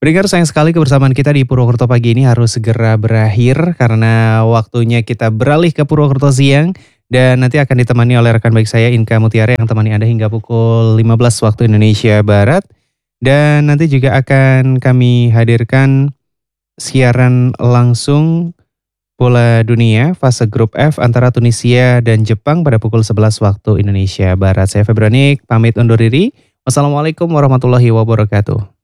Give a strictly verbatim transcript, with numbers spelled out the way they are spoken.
Pendengar sayang sekali kebersamaan kita di Purwokerto pagi ini harus segera berakhir karena waktunya kita beralih ke Purwokerto siang dan nanti akan ditemani oleh rekan baik saya Inka Mutiara yang temani Anda hingga pukul lima belas waktu Indonesia Barat dan nanti juga akan kami hadirkan siaran langsung bola dunia fase grup F antara Tunisia dan Jepang pada pukul sebelas waktu Indonesia Barat. Saya Febranik pamit undur diri. Wassalamualaikum warahmatullahi wabarakatuh.